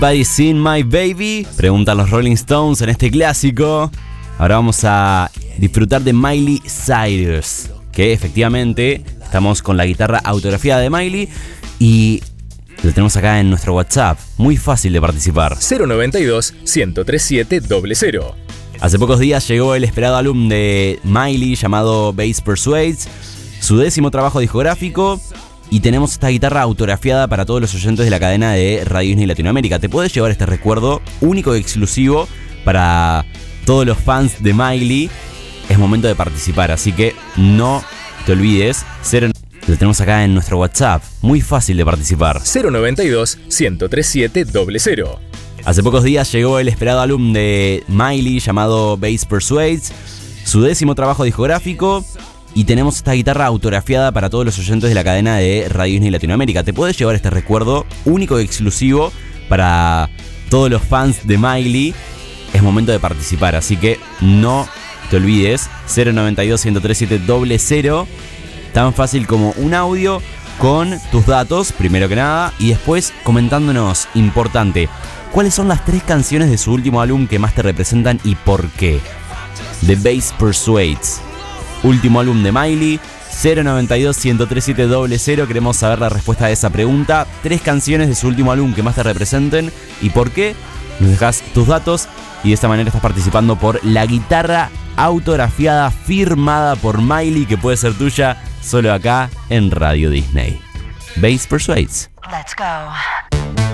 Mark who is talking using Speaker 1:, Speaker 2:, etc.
Speaker 1: Everybody Seen My Baby, preguntan los Rolling Stones en este clásico. Ahora vamos a disfrutar de Miley Cyrus, que efectivamente estamos con la guitarra autografiada de Miley y lo tenemos acá en nuestro WhatsApp. Muy fácil de participar.
Speaker 2: 092-103-700.
Speaker 1: Hace pocos días llegó el esperado álbum de Miley llamado Bass Persuades, su 10º trabajo discográfico, y tenemos esta guitarra autografiada para todos los oyentes de la cadena de Radio Disney Latinoamérica. Te puedes llevar este recuerdo único y exclusivo para todos los fans de Miley. Es momento de participar, así que no te olvides. Lo tenemos acá en nuestro WhatsApp. Muy fácil de participar.
Speaker 2: 092-103-700.
Speaker 1: Hace pocos días llegó el esperado álbum de Miley llamado Bass Persuades, su 10º trabajo discográfico, y tenemos esta guitarra autografiada para todos los oyentes de la cadena de Radio Disney Latinoamérica. Te puedes llevar este recuerdo único y exclusivo para todos los fans de Miley. Es momento de participar, así que no te olvides. 092-103-700. Tan fácil como un audio con tus datos, primero que nada, y después comentándonos, importante, ¿cuáles son las 3 canciones de su último álbum que más te representan y por qué? The Bass Persuades, último álbum de Miley. 092-103-700. Queremos saber la respuesta a esa pregunta. 3 canciones de su último álbum que más te representen y por qué. Nos dejas tus datos y de esta manera estás participando por la guitarra autografiada firmada por Miley, que puede ser tuya solo acá en Radio Disney. Bass Persuades.
Speaker 3: Let's go.